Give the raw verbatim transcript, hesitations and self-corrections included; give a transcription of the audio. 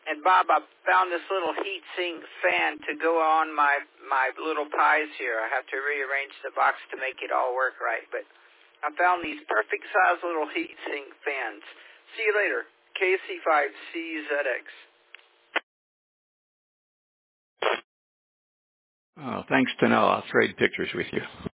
And Bob, I found this little heat sink fan to go on my my little pies here. I have to rearrange the box to make it all work right. But I found these perfect size little heat sink fans. See you later. K C five C Z X. Oh, thanks to Nell. I'll trade pictures with you.